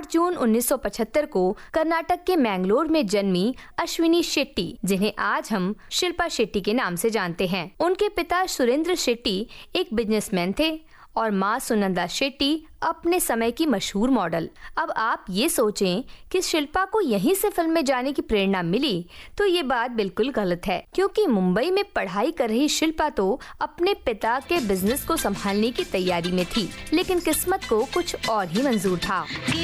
8 जून 1975 को कर्नाटक के मैंगलोर में जन्मी अश्विनी शेट्टी, जिन्हें आज हम शिल्पा शेट्टी के नाम से जानते हैं। उनके पिता सुरेंद्र शेट्टी एक बिजनेसमैन थे और माँ सुनंदा शेट्टी अपने समय की मशहूर मॉडल। अब आप ये सोचें कि शिल्पा को यहीं से फिल्म में जाने की प्रेरणा मिली, तो ये बात बिल्कुल गलत है, क्योंकि मुंबई में पढ़ाई कर रही शिल्पा तो अपने पिता के बिजनेस को संभालने की तैयारी में थी, लेकिन किस्मत को कुछ और ही मंजूर था।